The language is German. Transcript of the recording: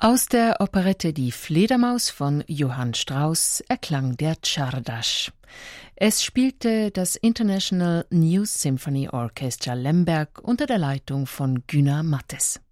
Aus der Operette Die Fledermaus von Johann Strauss erklang der Czardas. Es spielte das International New Symphony Orchestra Lemberg unter der Leitung von Gyna Mattes.